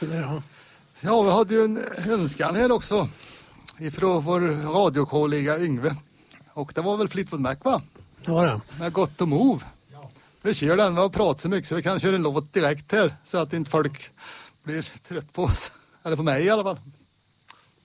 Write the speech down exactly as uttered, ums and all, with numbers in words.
Så där, ja. Ja, vi hade ju en önskan här också ifrån vår radiokollega Yngve. Och det var väl Fleetwood Mac, va? Det var det. Med Got to Move. Ja. Vi kör den, vi har pratat så mycket så vi kan köra en låt direkt här. Så att inte folk blir trött på oss. Eller på mig i alla fall.